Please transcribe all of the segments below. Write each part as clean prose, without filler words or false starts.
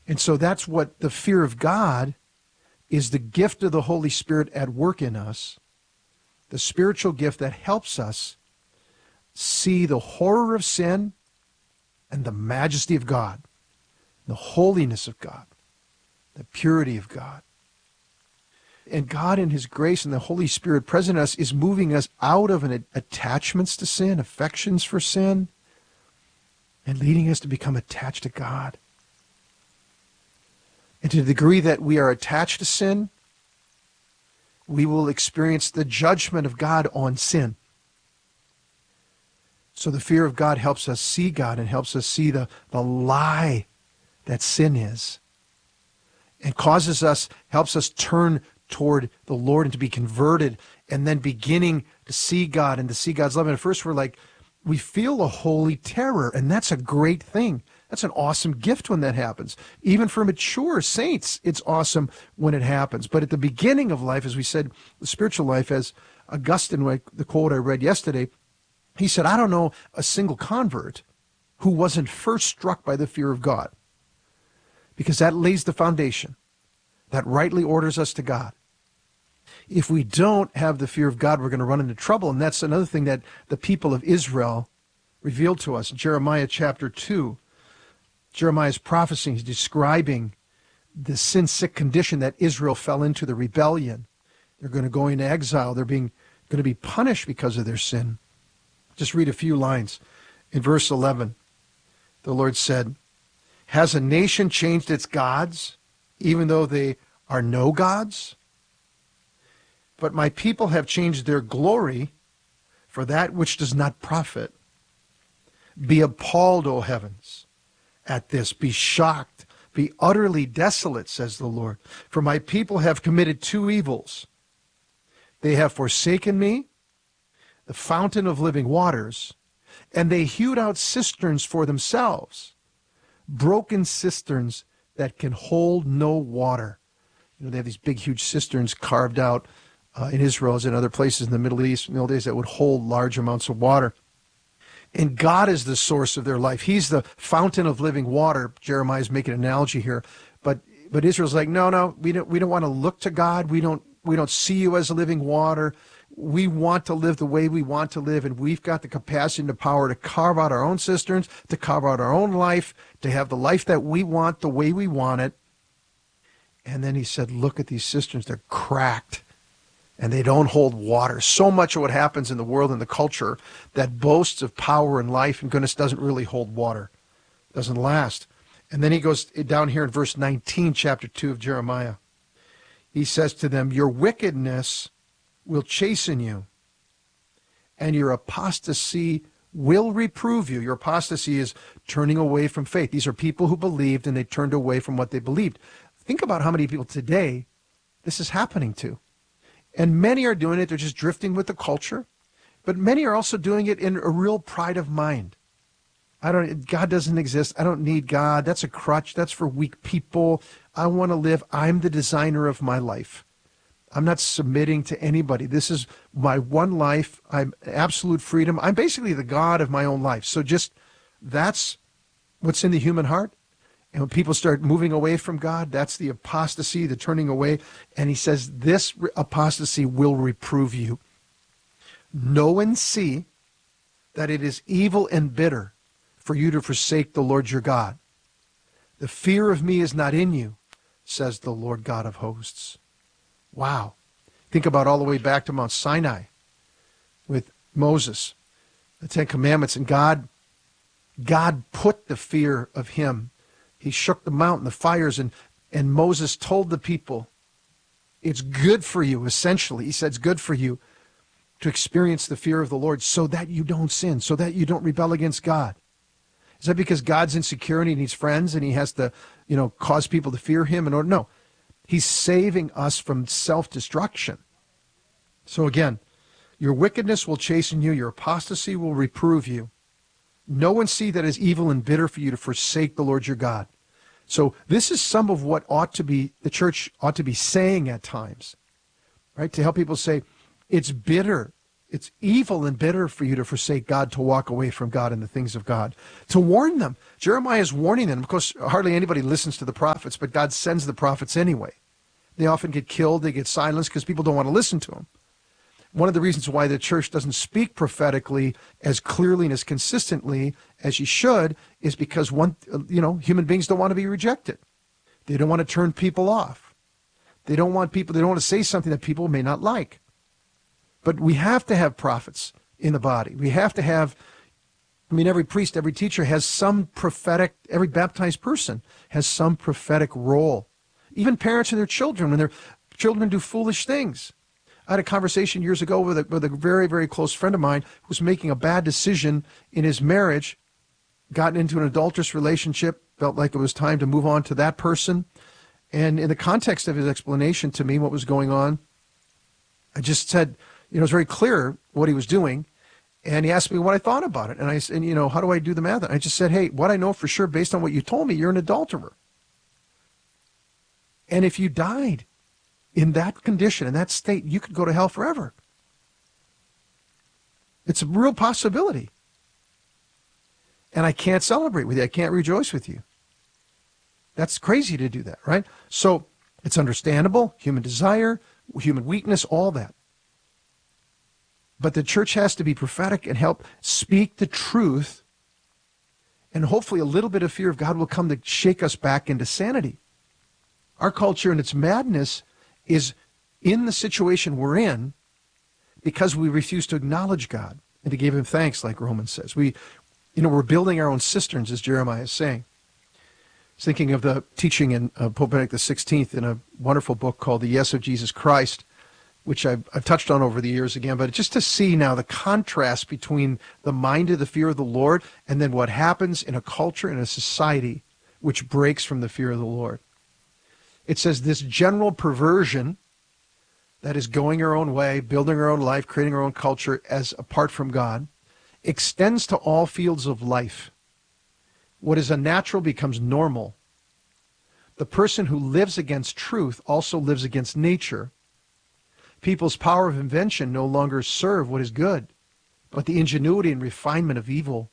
And so that's what the fear of God is, the gift of the Holy Spirit at work in us, the spiritual gift that helps us see the horror of sin and the majesty of God, the holiness of God, the purity of God. And God in his grace and the Holy Spirit present in us is moving us out of attachments to sin, affections for sin, and leading us to become attached to God. And to the degree that we are attached to sin, we will experience the judgment of God on sin. So the fear of God helps us see God and helps us see the lie that sin is, and helps us turn toward the Lord and to be converted, and then beginning to see God and to see God's love. And at first we feel a holy terror, and that's a great thing. That's an awesome gift when that happens. Even for mature saints, it's awesome when it happens. But at the beginning of life, as we said, the spiritual life, as Augustine, the quote I read yesterday, he said, I don't know a single convert who wasn't first struck by the fear of God, because that lays the foundation that rightly orders us to God. If we don't have the fear of God, we're going to run into trouble. And that's another thing that the people of Israel revealed to us. In Jeremiah chapter 2, Jeremiah is prophesying, he's describing the sin-sick condition that Israel fell into, the rebellion. They're going to go into exile. They're going to be punished because of their sin. Just read a few lines. In verse 11, the Lord said, has a nation changed its gods, even though they are no gods? But my people have changed their glory for that which does not profit. Be appalled, O heavens, at this. Be shocked. Be utterly desolate, says the Lord. For my people have committed two evils. They have forsaken me, the fountain of living waters, and they hewed out cisterns for themselves, broken cisterns that can hold no water. They have these big, huge cisterns carved out in Israel as in other places in the Middle East in the old days that would hold large amounts of water. And God is the source of their life. He's the fountain of living water. Jeremiah is making an analogy here. But Israel's like, no, we don't want to look to God. We don't see you as living water. We want to live the way we want to live, and we've got the capacity and the power to carve out our own cisterns, to carve out our own life, to have the life that we want the way we want it. And then he said, look at these cisterns. They're cracked, and they don't hold water. So much of what happens in the world and the culture that boasts of power and life and goodness doesn't really hold water, doesn't last. And then he goes down here in verse 19, chapter 2 of Jeremiah. He says to them, your wickedness will chasten you, and your apostasy will reprove you. Your apostasy is turning away from faith. These are people who believed, and they turned away from what they believed. Think about how many people today this is happening to. And many are doing it, they're just drifting with the culture. But many are also doing it in a real pride of mind. God doesn't exist. I don't need God. That's a crutch. That's for weak people. I want to live. I'm the designer of my life. I'm not submitting to anybody. This is my one life. I'm absolute freedom. I'm basically the God of my own life. So that's what's in the human heart. And when people start moving away from God, that's the apostasy, the turning away. And he says, this apostasy will reprove you. Know and see that it is evil and bitter for you to forsake the Lord your God. The fear of me is not in you, says the Lord God of hosts. Wow. Think about all the way back to Mount Sinai with Moses, the Ten Commandments, and God put the fear of him. He shook the mountain, the fires, and Moses told the people, it's good for you, essentially. He said it's good for you to experience the fear of the Lord so that you don't sin, so that you don't rebel against God. Is that because God's insecure and he needs friends and he has to, cause people to fear him? No. He's saving us from self-destruction. So again, your wickedness will chasten you, your apostasy will reprove you. Know and see that it is evil and bitter for you to forsake the Lord your God. So this is some of what the church ought to be saying at times, right? To help people say, it's bitter It's evil and bitter for you to forsake God, to walk away from God and the things of God, to warn them. Jeremiah is warning them. Of course, hardly anybody listens to the prophets, but God sends the prophets anyway. They often get killed, they get silenced because people don't want to listen to them. One of the reasons why the church doesn't speak prophetically as clearly and as consistently as she should is because human beings don't want to be rejected. They don't want to turn people off. They don't want to say something that people may not like. But we have to have prophets in the body. We have to have, every priest, every teacher has some prophetic, every baptized person has some prophetic role. Even parents and their children, when their children do foolish things. I had a conversation years ago with a very, very close friend of mine who was making a bad decision in his marriage, got into an adulterous relationship, felt like it was time to move on to that person. And in the context of his explanation to me what was going on, I just said, it was very clear what he was doing. And he asked me what I thought about it. And I said, how do I do the math? And I just said, hey, what I know for sure based on what you told me, you're an adulterer. And if you died in that condition, in that state, you could go to hell forever. It's a real possibility. And I can't celebrate with you. I can't rejoice with you. That's crazy to do that, right? So it's understandable, human desire, human weakness, all that. But the church has to be prophetic and help speak the truth. And hopefully a little bit of fear of God will come to shake us back into sanity. Our culture and its madness is in the situation we're in because we refuse to acknowledge God and to give him thanks, like Romans says. We're building our own cisterns, as Jeremiah is saying. I was thinking of the teaching in Pope Benedict XVI in a wonderful book called The Yes of Jesus Christ, which I've touched on over the years again, but just to see now the contrast between the mind of the fear of the Lord and then what happens in a culture, in a society, which breaks from the fear of the Lord. It says this general perversion that is going our own way, building our own life, creating our own culture as apart from God, extends to all fields of life. What is unnatural becomes normal. The person who lives against truth also lives against nature. People's power of invention no longer serve what is good, but the ingenuity and refinement of evil.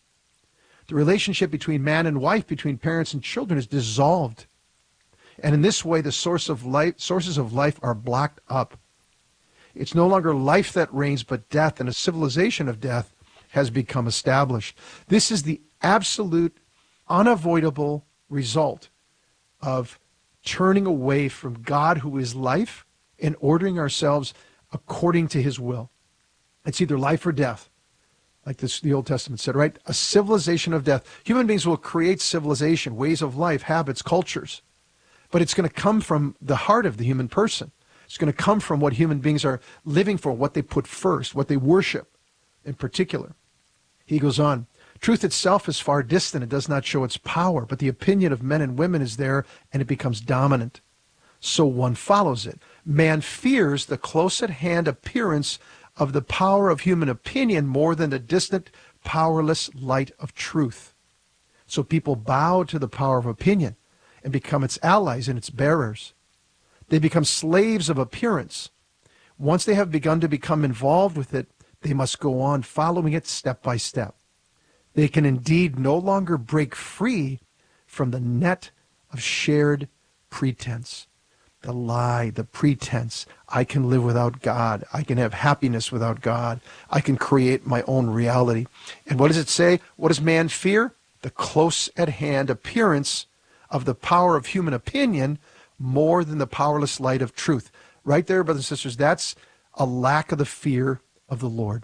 The relationship between man and wife, between parents and children is dissolved. And in this way, the sources of life are blocked up. It's no longer life that reigns, but death, and a civilization of death has become established. This is the absolute, unavoidable result of turning away from God, who is life, and ordering ourselves according to his will. It's either life or death, like the Old Testament said, right? A civilization of death. Human beings will create civilization, ways of life, habits, cultures. But it's going to come from the heart of the human person. It's going to come from what human beings are living for, what they put first, what they worship in particular. He goes on, truth itself is far distant. It does not show its power, but the opinion of men and women is there, and it becomes dominant. So one follows it. Man fears the close at hand appearance of the power of human opinion more than the distant, powerless light of truth. So people bow to the power of opinion and become its allies and its bearers. They become slaves of appearance. Once they have begun to become involved with it, they must go on following it step by step. They can indeed no longer break free from the net of shared pretense. The lie, the pretense. I can live without God. I can have happiness without God. I can create my own reality. And what does it say? What does man fear? The close at hand appearance of the power of human opinion more than the powerless light of truth. Right there, brothers and sisters, that's a lack of the fear of the Lord.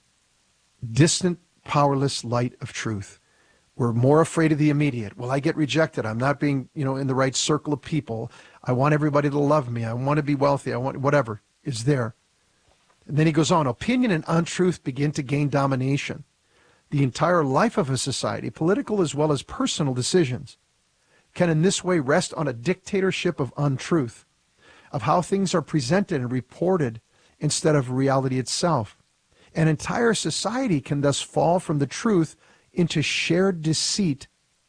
Distant, powerless light of truth. We're more afraid of the immediate. Will I get rejected? I'm not being, in the right circle of people. I want everybody to love me. I want to be wealthy. I want whatever is there. And then he goes on, opinion and untruth begin to gain domination. The entire life of a society, political as well as personal decisions, can in this way rest on a dictatorship of untruth, of how things are presented and reported instead of reality itself. An entire society can thus fall from the truth into shared deceit,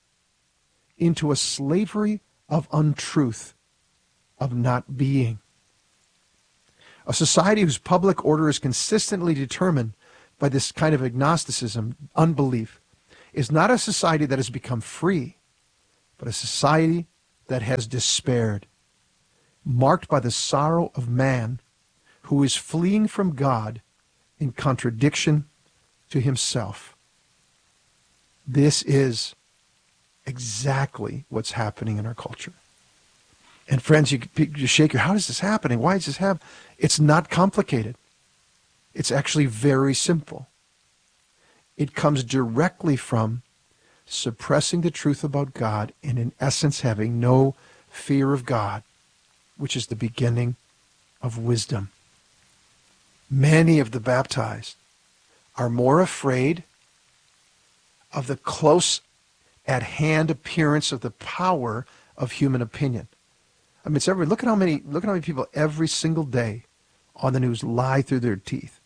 into a slavery of untruth, of not being. A society whose public order is consistently determined by this kind of agnosticism, unbelief, is not a society that has become free, but a society that has despaired, marked by the sorrow of man who is fleeing from God in contradiction to himself. This is exactly what's happening in our culture. And friends, you shake your, how is this happening? Why is this happening? It's not complicated. It's actually very simple. It comes directly from suppressing the truth about God and in essence having no fear of God, which is the beginning of wisdom. Many of the baptized are more afraid of the close at hand appearance of the power of human opinion. I mean, it's every, look at how many people every single day on the news lie through their teeth.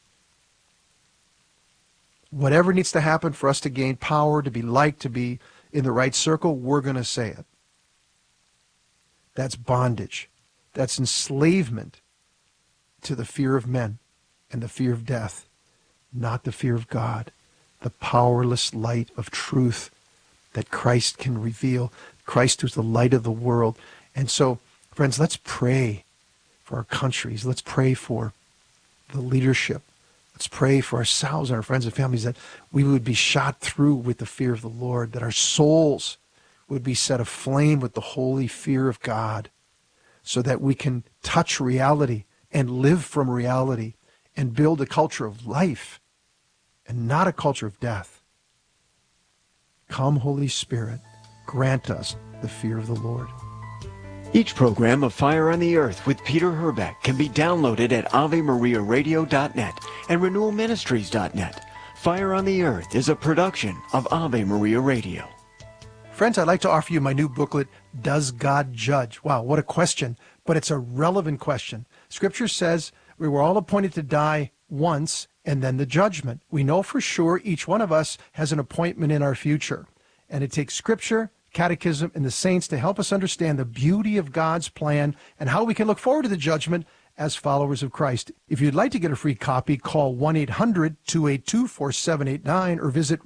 Whatever needs to happen for us to gain power, to be liked, to be in the right circle, we're going to say it. That's bondage. That's enslavement to the fear of men and the fear of death, not the fear of God, the powerless light of truth that Christ can reveal. Christ who's the light of the world. And so, friends, let's pray for our countries. Let's pray for the leadership. Let's pray for ourselves and our friends and families that we would be shot through with the fear of the Lord, that our souls would be set aflame with the holy fear of God, so that we can touch reality and live from reality and build a culture of life and not a culture of death. Come, Holy Spirit, grant us the fear of the Lord. Each program of Fire on the Earth with Peter Herbeck can be downloaded at AveMariaRadio.net and RenewalMinistries.net. Fire on the Earth is a production of Ave Maria Radio. Friends, I'd like to offer you my new booklet, Does God Judge? Wow, what a question, but it's a relevant question. Scripture says we were all appointed to die once and then the judgment. We know for sure each one of us has an appointment in our future. And it takes Scripture, Catechism, and the saints to help us understand the beauty of God's plan and how we can look forward to the judgment as followers of Christ. If you'd like to get a free copy, call 1-800-282-4789 or visit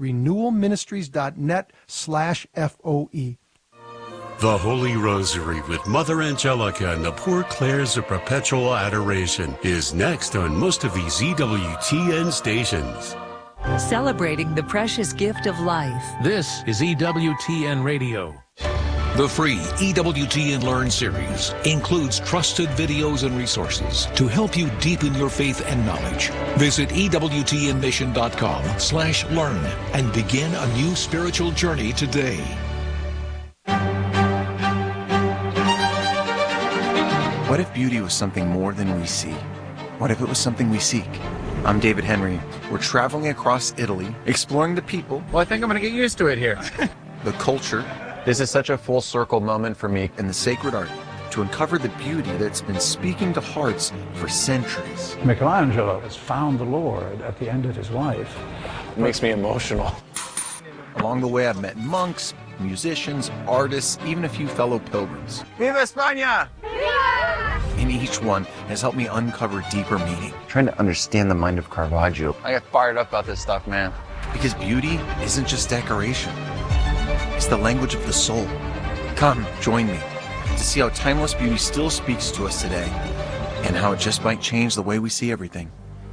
renewalministries.net/FOE. The Holy Rosary with Mother Angelica and the Poor Clares of Perpetual Adoration is next on most of these EWTN stations. Celebrating the precious gift of life. This is EWTN Radio. The free EWTN Learn series includes trusted videos and resources to help you deepen your faith and knowledge. Visit EWTNmission.com/learn and begin a new spiritual journey today. What if beauty was something more than we see? What if it was something we seek? I'm David Henry. We're traveling across Italy, exploring the people. Well, I think I'm going to get used to it here. The culture. This is such a full circle moment for me. And the sacred art to uncover the beauty that's been speaking to hearts for centuries. Michelangelo has found the Lord at the end of his life. It makes me emotional. Along the way, I've met monks, musicians, artists, even a few fellow pilgrims. Viva España! And each one has helped me uncover deeper meaning. Trying to understand the mind of Caravaggio. I get fired up about this stuff, man. Because beauty isn't just decoration. It's the language of the soul. Come, join me to see how timeless beauty still speaks to us today and how it just might change the way we see everything.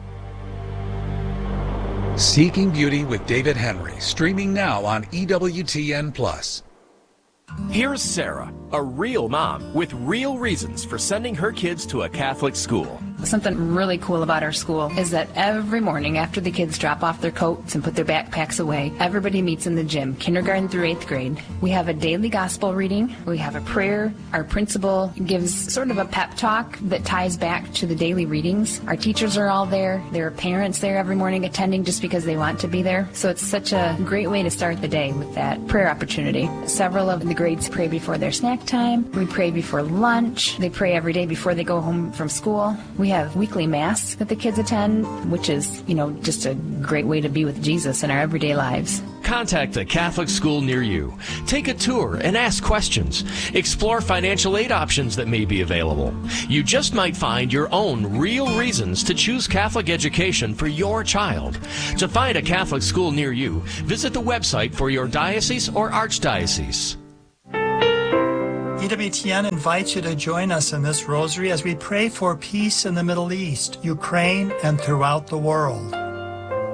Seeking Beauty with David Henry, streaming now on EWTN+. Here's Sarah, a real mom with real reasons for sending her kids to a Catholic school. Something really cool about our school is that every morning after the kids drop off their coats and put their backpacks away, everybody meets in the gym, kindergarten through 8th grade. We have a daily gospel reading. We have a prayer. Our principal gives sort of a pep talk that ties back to the daily readings. Our teachers are all there. There are parents there every morning attending just because they want to be there. So it's such a great way to start the day with that prayer opportunity. Several of the grades pray before their snack snack time. We pray before lunch. They pray every day before they go home from school. We have weekly mass that the kids attend, which is, just a great way to be with Jesus in our everyday lives. Contact a Catholic school near you. Take a tour and ask questions. Explore financial aid options that may be available. You just might find your own real reasons to choose Catholic education for your child. To find a Catholic school near you, visit the website for your diocese or archdiocese. EWTN invites you to join us in this rosary as we pray for peace in the Middle East, Ukraine, and throughout the world.